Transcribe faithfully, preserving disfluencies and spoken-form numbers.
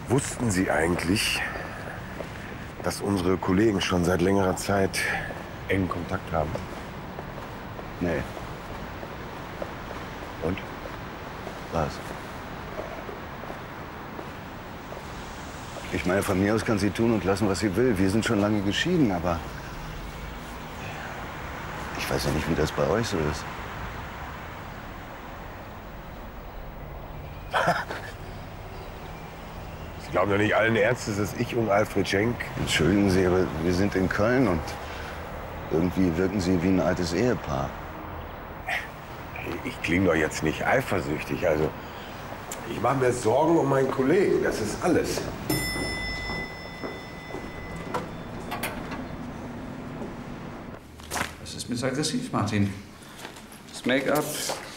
Wussten Sie eigentlich, dass unsere Kollegen schon seit längerer Zeit engen Kontakt haben? Nee. Und? Was? Ich meine, von mir aus kann sie tun und lassen, was sie will. Wir sind schon lange geschieden, aber ich weiß ja nicht, wie das bei euch so ist. Sie glauben doch nicht allen Ernstes, dass ich und Alfred Schenk... Entschuldigen Sie, aber wir sind in Köln und irgendwie wirken Sie wie ein altes Ehepaar. Ich klinge doch jetzt nicht eifersüchtig, also... Ich mache mir Sorgen um meinen Kollegen, das ist alles. Das ist missaggressiv, Martin. Das Make-up,